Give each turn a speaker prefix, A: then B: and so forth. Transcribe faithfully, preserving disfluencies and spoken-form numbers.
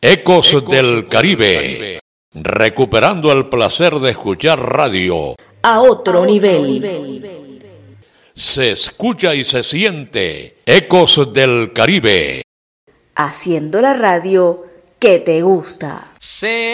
A: Ecos, Ecos del Caribe. Caribe, recuperando el placer de escuchar radio
B: a otro, a otro nivel. nivel.
A: Se escucha y se siente Ecos del Caribe,
B: haciendo la radio que te gusta.
C: Se